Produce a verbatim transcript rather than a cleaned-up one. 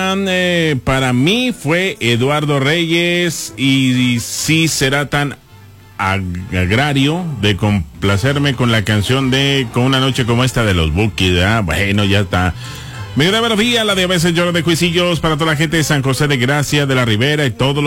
Esteban, eh, para mí fue Eduardo Reyes y, y sí será tan agrario de complacerme con la canción de Con una noche como esta de los Bukis. Ah, bueno, ya está. Mi gran melodía, la de A veces lloro de Cuisillos, para toda la gente de San José de Gracia, de la Ribera y todos los